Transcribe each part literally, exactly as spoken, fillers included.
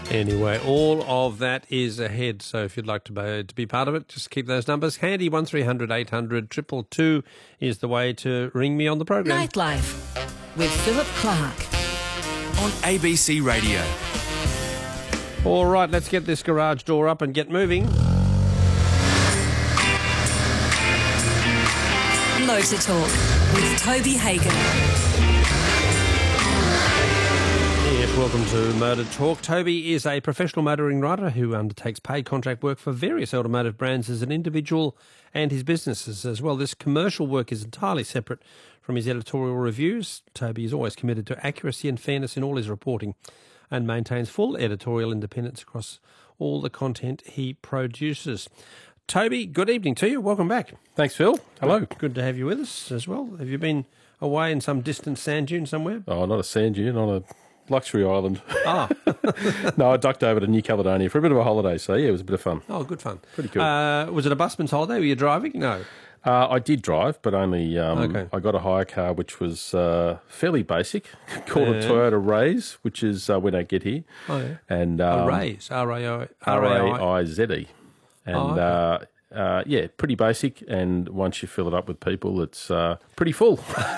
Anyway, all of that is ahead. So if you'd like to be, to be part of it, just keep those numbers handy. one three hundred eight hundred two two two is the way to ring me on the program. Nightlife with Philip Clark on A B C Radio. All right, let's get this garage door up and get moving. Motor Talk with Toby Hagen. Yes, welcome to Motor Talk. Toby is a professional motoring rider who undertakes paid contract work for various automotive brands as an individual and his businesses as well. This commercial work is entirely separate from his editorial reviews. Toby is always committed to accuracy and fairness in all his reporting and maintains full editorial independence across all the content he produces. Toby, good evening to you. Welcome back. Thanks, Phil. Hello. Good, good to have you with us as well. Have you been away in some distant sand dune somewhere? Oh, not a sand dune, not a luxury island. Ah. No, I ducked over to New Caledonia for a bit of a holiday, so yeah, it was a bit of fun. Oh, good fun. Pretty cool. Uh, was it a busman's holiday? Were you driving? No. Uh, I did drive, but only um, Okay. I got a hire car which was uh, fairly basic, called a Yeah. Toyota Raise, which is uh, when I get here. Oh, yeah. And A um, Raise, R A I R A I Z E. And Oh, okay. uh, uh, yeah, pretty basic. And once you fill it up with people, it's uh, pretty full.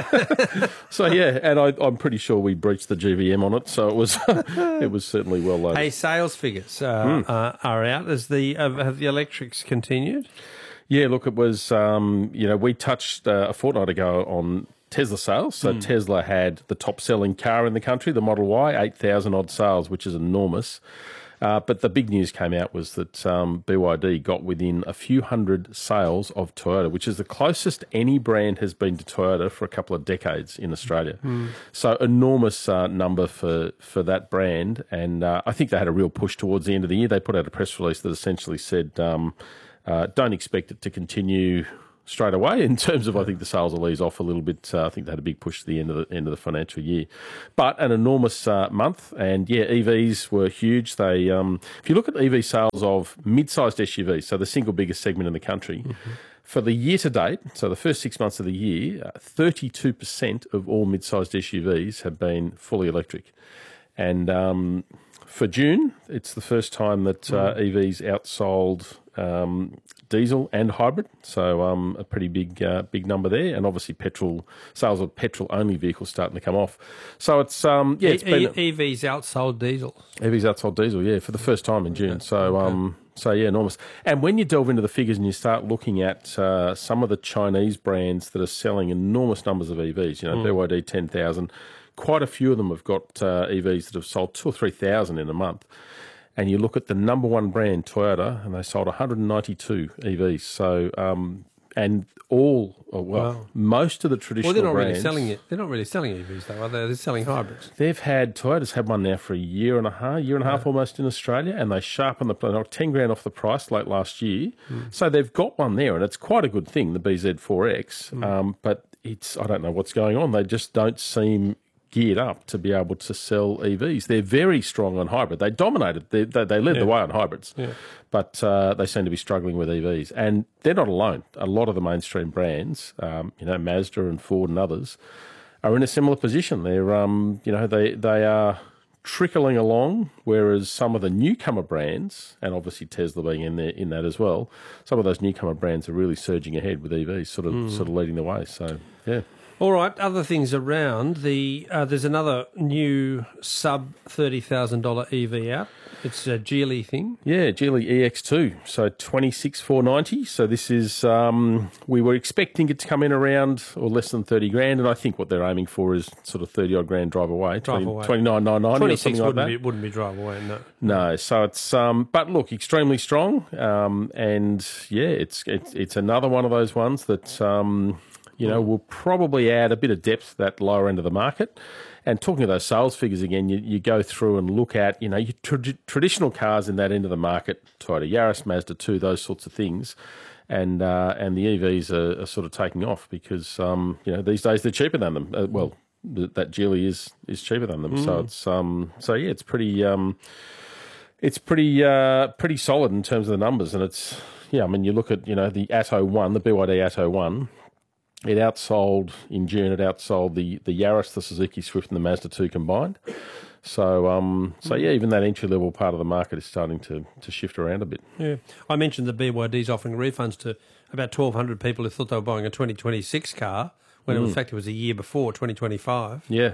So yeah, and I, I'm pretty sure we breached the G V M on it, so it was it was certainly well loaded. Hey, sales figures uh, Hmm. uh, are out. As the uh, have the electrics continued? Yeah, look, it was, um, you know, we touched uh, a fortnight ago on Tesla sales. So Hmm. Tesla had the top-selling car in the country, the Model Y, eight thousand odd sales, which is enormous. Uh, but the big news came out was that um, B Y D got within a few hundred sales of Toyota, which is the closest any brand has been to Toyota for a couple of decades in Australia. So enormous uh, number for, for that brand. And uh, I think they had a real push towards the end of the year. They put out a press release that essentially said, um, uh, don't expect it to continue straight away in terms of, I think the sales will ease off a little bit. Uh, I think they had a big push to the end of the end of the financial year, but an enormous uh, month. And yeah, E Vs were huge. They, um, if you look at E V sales of mid-sized S U Vs, so the single biggest segment in the country, mm-hmm. for the year to date, so the first six months of the year, thirty-two percent of all mid-sized S U Vs have been fully electric, and um, for June, it's the first time that uh, E Vs outsold um, diesel and hybrid, so um, a pretty big uh, big number there, and obviously petrol sales of petrol only vehicles starting to come off. So it's um yeah, it's e- been E Vs outsold diesel. E Vs outsold diesel, yeah, for the first time in June. So um so yeah, enormous. And when you delve into the figures and you start looking at uh, some of the Chinese brands that are selling enormous numbers of E Vs, you know, mm. B Y D ten thousand, quite a few of them have got uh, E Vs that have sold two or three thousand in a month. And you look at the number one brand, Toyota, and they sold one hundred ninety-two E Vs. So, um, and all, oh, well, Wow. most of the traditional Well, they're not brands, really selling it. They're not really selling E Vs though, are they? They're selling hybrids. they've had, Toyota's had one now for a year and a half, year and a half Yeah. almost in Australia, and they sharpened the, they knocked ten grand off the price late last year. Mm. So they've got one there, and it's quite a good thing, the B Z four X. Mm. Um, but it's, I don't know what's going on. They just don't seem geared up to be able to sell E Vs. They're very strong on hybrid. They dominated. They, they, they led Yeah. the way on hybrids, Yeah. but uh, they seem to be struggling with E Vs. And they're not alone. A lot of the mainstream brands, um, you know, Mazda and Ford and others, are in a similar position. They're, um, you know, they they are trickling along, whereas some of the newcomer brands, and obviously Tesla being in there in that as well, some of those newcomer brands are really surging ahead with E Vs, sort of mm. sort of leading the way. So yeah. All right, other things around. The uh, there's another new sub thirty thousand dollar E V out. It's a Geely thing. Yeah, Geely E X two, so twenty-six four ninety. So this is um, we were expecting it to come in around or less than thirty grand, and I think what they're aiming for is sort of thirty odd grand drive away, Drive away. twenty-nine nine ninety or something like wouldn't that. be wouldn't be drive away. No, No, so it's um, but look, extremely strong, um, and yeah, it's it's it's another one of those ones that um. You know, will probably add a bit of depth to that lower end of the market. And talking of those sales figures again, you, you go through and look at, you know, your tra- traditional cars in that end of the market, Toyota Yaris, Mazda two, those sorts of things. And uh, and the E Vs are, are sort of taking off because, um, you know, these days they're cheaper than them. Uh, well, th- that Geely is is cheaper than them. Mm. So it's um, so yeah, it's pretty um, it's pretty uh, pretty solid in terms of the numbers. And it's, yeah, I mean, you look at, you know, the Atto one, the B Y D Atto one, it outsold, in June, it outsold the, the Yaris, the Suzuki Swift and the Mazda two combined. So, um, so yeah, even that entry level part of the market is starting to, to shift around a bit. Yeah, I mentioned that B Y D's offering refunds to about twelve hundred people who thought they were buying a twenty twenty-six car when Mm. in fact it was a year before twenty twenty-five. Yeah.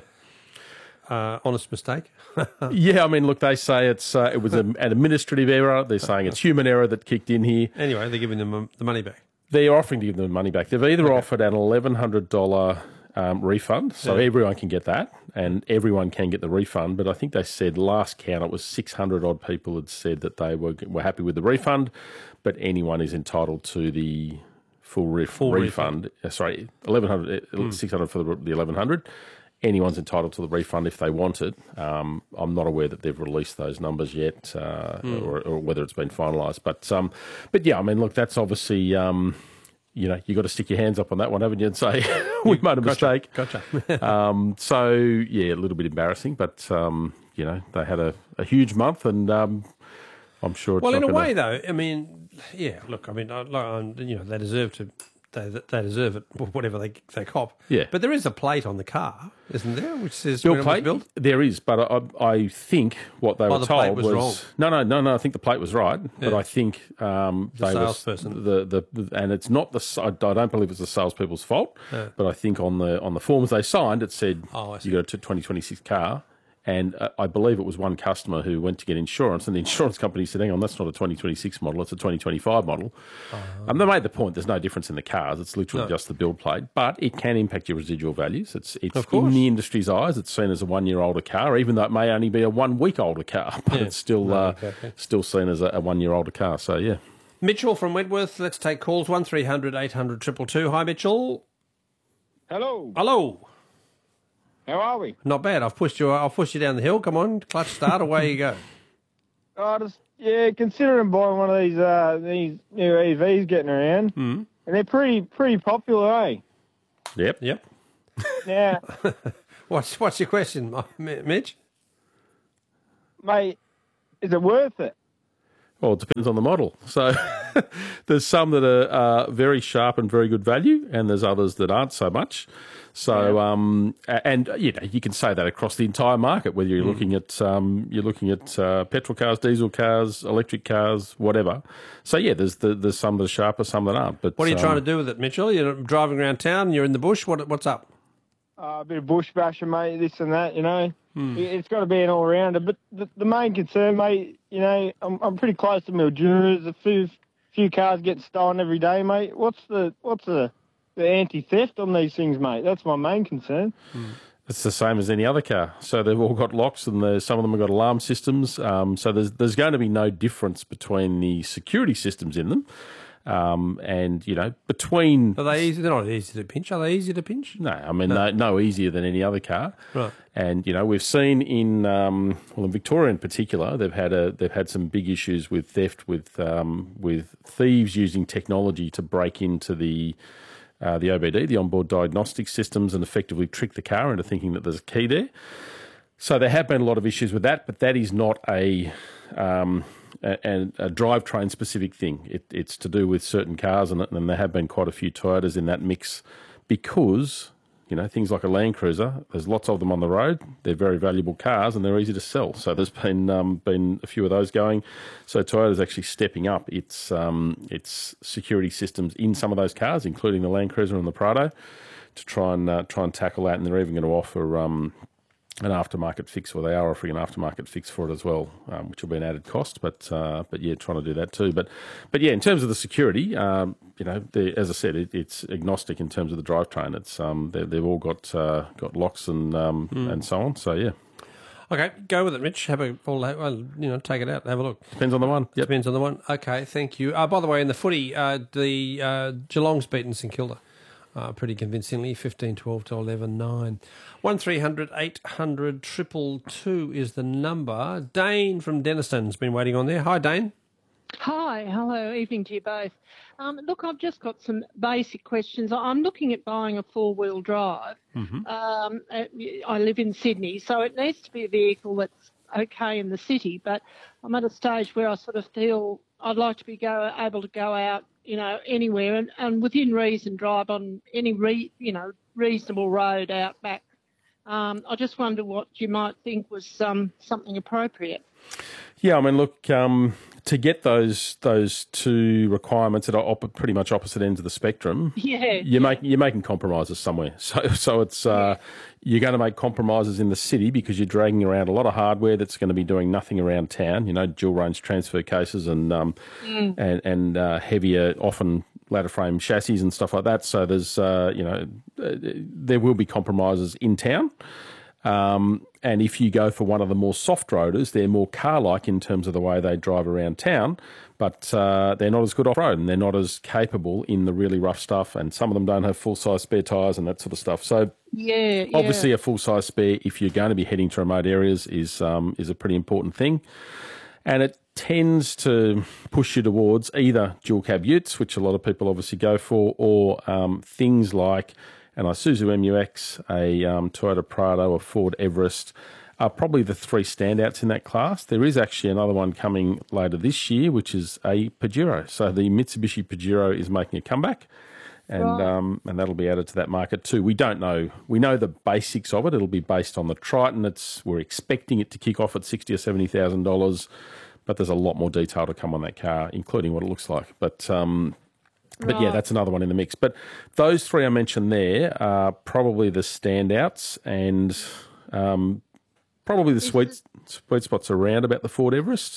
Uh, honest mistake. Yeah, I mean, look, they say it's uh, it was a, an administrative error. They're saying it's human error that kicked in here. Anyway, they're giving them um, the money back. They're offering to give them money back. They've either offered an eleven hundred dollars um, refund, so Yeah. everyone can get that, and everyone can get the refund. But I think they said last count it was six hundred odd people had said that they were were happy with the refund, but anyone is entitled to the full, ref, Full refund. Uh, sorry, eleven hundred, uh, six hundred for the, the eleven hundred. Anyone's entitled to the refund if they want it. Um, I'm not aware that they've released those numbers yet, uh, or, or whether it's been finalised. But um, but yeah, I mean, look, that's obviously um, you know you got to stick your hands up on that one, haven't you, and say we made a mistake. Gotcha. um, so yeah, a little bit embarrassing, but um, you know they had a, a huge month, and um, I'm sure. It's Well, not in a gonna... way, though, I mean, yeah. Look, I mean, I, like, um, you know, they deserve to. They, they deserve it, whatever they they cop. Yeah. But there is a plate on the car, isn't there, which says Bill when it was plate, built? there is, but I, I think what they Oh, were the told plate was wrong. no, no, no, no. I think the plate was right, but Yeah. I think um, The they was salesperson. the, the the and it's not the I don't believe it's the salespeople's fault, but I think on the on the forms they signed it said Oh, I see. you got a twenty twenty-six car. And uh, I believe it was one customer who went to get insurance, and the insurance company said, hang on, that's not a twenty twenty-six model, it's a twenty twenty-five model. And they made the point there's no difference in the cars, it's literally No. just the build plate, but it can impact your residual values. It's, it's Of course. in the industry's eyes, it's seen as a one-year older car, even though it may only be a one-week older car, but Yeah. it's still No, uh, exactly. still seen as a, a one-year older car. So, yeah. Mitchell from Wedworth, let's take calls, one three hundred eight hundred two two two. Hi, Mitchell. Hello. Hello. How are we? Not bad. I've pushed you. I'll push you down the hill. Come on, clutch start. Away you go. Oh, just yeah, considering buying one of these uh, these new E Vs getting around, mm. and they're pretty pretty popular, eh? Yep. Yep. Now, What's what's your question, M- Mitch? mate, is it worth it? Well, it depends on the model. So there's some that are uh, very sharp and very good value, and there's others that aren't so much. So, um, a- and you know, you can say that across the entire market, whether you're looking at um, you're looking at uh, petrol cars, diesel cars, electric cars, whatever. So yeah, there's the, there's some that are sharper, some that aren't. But What are you um, trying to do with it, Mitchell? You're driving around town. You're in the bush. What what's up? Uh, a bit of bush bashing, mate, this and that, you know. It- It's got to be an all-rounder. But the, the main concern, mate, you know, I'm, I'm pretty close to Mildura's. A few few cars get stolen every day, mate. What's the what's the, the anti-theft on these things, mate? That's my main concern. It's the same as any other car. So they've all got locks, and there's, some of them have got alarm systems. Um, so there's there's going to be no difference between the security systems in them. Um, and, you know, between... Are they easy? They're not easy to pinch. Are they easy to pinch? No, I mean, no, no easier than any other car. Right. And, you know, we've seen in, um, well, in Victoria in particular, they've had a, they've had some big issues with theft, with um, with thieves using technology to break into the uh, the O B D, the onboard diagnostic systems, and effectively trick the car into thinking that there's a key there. So there have been a lot of issues with that, but that is not a um, a, a drivetrain specific thing. It, it's to do with certain cars, and, and there have been quite a few Toyotas in that mix because, you know, things like a Land Cruiser, there's lots of them on the road. They're very valuable cars and they're easy to sell. So there's been um, been a few of those going. So Toyota's actually stepping up its um, its security systems in some of those cars, including the Land Cruiser and the Prado, to try and uh, try and tackle that. And they're even going to offer um, an aftermarket fix, or they are offering an aftermarket fix for it as well, um, which will be an added cost. But uh, but yeah, trying to do that too. But but yeah, in terms of the security, um, you know, as I said, it, it's agnostic in terms of the drivetrain. It's um, they've all got uh, got locks and um, mm. and so on. So yeah, Okay, go with it, Mitch. Have a well, you know, take it out, have a look. Depends on the one. Yep. Depends on the one. Okay, thank you. Uh, by the way, in the footy, uh, the uh, Geelong's beaten St Kilda uh, pretty convincingly, fifteen twelve to eleven nine. one three hundred eight hundred two two two is the number. Dane from Denniston's been waiting on there. Hi, Dane. Hi, hello, evening to you both. Um, look, I've just got some basic questions. I'm looking at buying a four-wheel drive. Mm-hmm. Um, I live in Sydney, so it needs to be a vehicle that's okay in the city, but I'm at a stage where I sort of feel I'd like to be go, able to go out, you know, anywhere and, and within reason drive on any, re, you know, reasonable road out back Um, I just wonder what you might think was um, something appropriate. Yeah, I mean, look, um, to get those those two requirements that are op- pretty much opposite ends of the spectrum, Yeah, you're making you're making compromises somewhere. So so it's uh, you're going to make compromises in the city because you're dragging around a lot of hardware that's going to be doing nothing around town. You know, dual range transfer cases and um, mm. and and uh, heavier, often ladder frame chassis and stuff like that. So there's uh, you know uh, there will be compromises in town. Um, and if you go for one of the more soft roaders, they're more car-like in terms of the way they drive around town, but uh, they're not as good off-road and they're not as capable in the really rough stuff. And some of them don't have full-size spare tyres and that sort of stuff. So yeah, obviously yeah. a full-size spare, if you're going to be heading to remote areas, is um, is a pretty important thing. And it tends to push you towards either dual cab utes, which a lot of people obviously go for, or um, things like an Isuzu M U X, a um, Toyota Prado, a Ford Everest are probably the three standouts in that class. There is actually another one coming later this year, which is a Pajero. So the Mitsubishi Pajero is making a comeback, and right. um, and that'll be added to that market too. We don't know. We know the basics of it. It'll be based on the Triton. It's we're expecting it to kick off at sixty or seventy thousand dollars, but there's a lot more detail to come on that car, including what it looks like. But um, But yeah, that's another one in the mix. But those three I mentioned there are probably the standouts, and um, probably the sweet sweet spots around about the Ford Everest,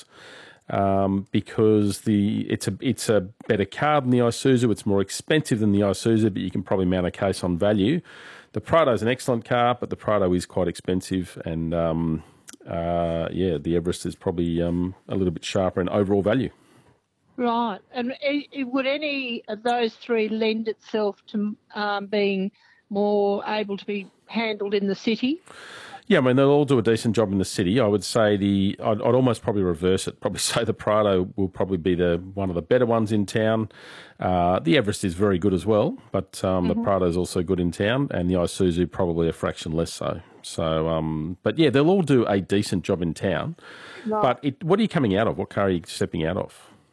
um, because the it's a it's a better car than the Isuzu. It's more expensive than the Isuzu, but you can probably mount a case on value. The Prado is an excellent car, but the Prado is quite expensive, and um, uh, yeah, the Everest is probably um, a little bit sharper in overall value. Right. And it, would any of those three lend itself to um, being more able to be handled in the city? Yeah, I mean, they'll all do a decent job in the city. I would say the, I'd, I'd almost probably reverse it, probably say the Prado will probably be the one of the better ones in town. Uh, the Everest is very good as well, but um, mm-hmm. the Prado is also good in town, and the Isuzu probably a fraction less so. So, um, but yeah, they'll all do a decent job in town. Right. But it, what are you coming out of? What car are you stepping out of?